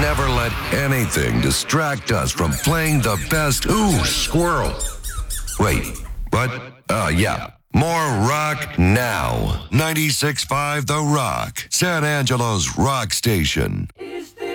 never let anything distract us from playing the best. Ooh, squirrel. Wait, what? Yeah. More rock now. 96.5 The Rock, San Angelo's rock station.